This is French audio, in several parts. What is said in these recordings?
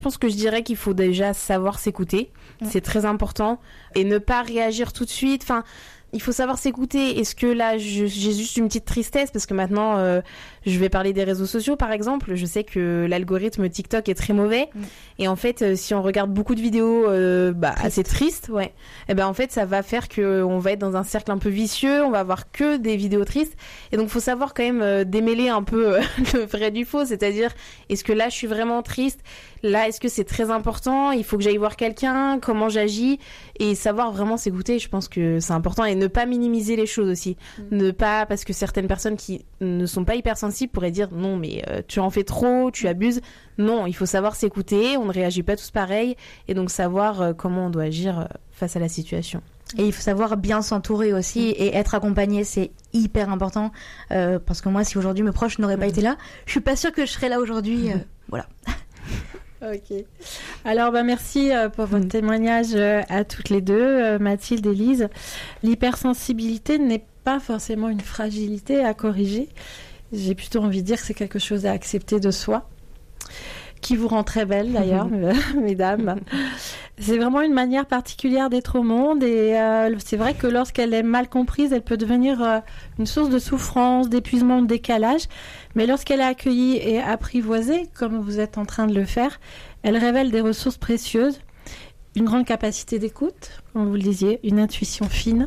Je pense que je dirais qu'il faut déjà savoir s'écouter. C'est très important. Et ne pas réagir tout de suite. Enfin, il faut savoir s'écouter. Est-ce que là, j'ai juste une petite tristesse parce que maintenant, je vais parler des réseaux sociaux, par exemple. Je sais que l'algorithme TikTok est très mauvais. Et en fait, si on regarde beaucoup de vidéos assez tristes, et ben en fait, ça va faire qu'on va être dans un cercle un peu vicieux. On va avoir que des vidéos tristes. Et donc, il faut savoir quand même démêler un peu le vrai du faux. C'est-à-dire, est-ce que là, je suis vraiment triste ? Là, est-ce que c'est très important ? Il faut que j'aille voir quelqu'un ? Comment j'agis ? Et savoir vraiment s'écouter, je pense que c'est important. Et ne pas minimiser les choses aussi. Ne pas, parce que certaines personnes qui ne sont pas hypersensibles pourraient dire non, mais tu en fais trop, tu abuses. Non, il faut savoir s'écouter. On ne réagit pas tous pareil. Et donc savoir comment on doit agir face à la situation. Et il faut savoir bien s'entourer aussi et être accompagné, c'est hyper important. Parce que moi, si aujourd'hui mes proches n'auraient pas été là, je suis pas sûre que je serais là aujourd'hui. Voilà. Ok. Alors, merci pour votre témoignage à toutes les deux, Mathilde et Lise. L'hypersensibilité n'est pas forcément une fragilité à corriger. J'ai plutôt envie de dire que c'est quelque chose à accepter de soi, qui vous rend très belle d'ailleurs, mesdames. C'est vraiment une manière particulière d'être au monde et c'est vrai que lorsqu'elle est mal comprise, elle peut devenir une source de souffrance, d'épuisement, de décalage. Mais lorsqu'elle est accueillie et apprivoisée, comme vous êtes en train de le faire, elle révèle des ressources précieuses, une grande capacité d'écoute, comme vous le disiez, une intuition fine,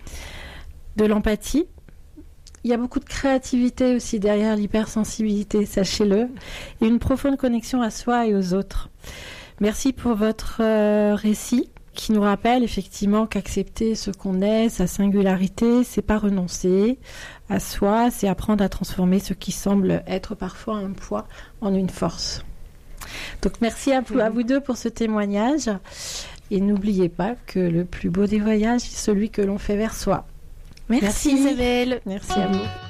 de l'empathie. Il y a beaucoup de créativité aussi derrière l'hypersensibilité, sachez-le, et une profonde connexion à soi et aux autres. Merci pour votre récit qui nous rappelle effectivement qu'accepter ce qu'on est, sa singularité, c'est pas renoncer à soi, c'est apprendre à transformer ce qui semble être parfois un poids en une force. Donc merci à vous deux pour ce témoignage et n'oubliez pas que le plus beau des voyages est celui que l'on fait vers soi. Merci Isabelle. Merci à vous.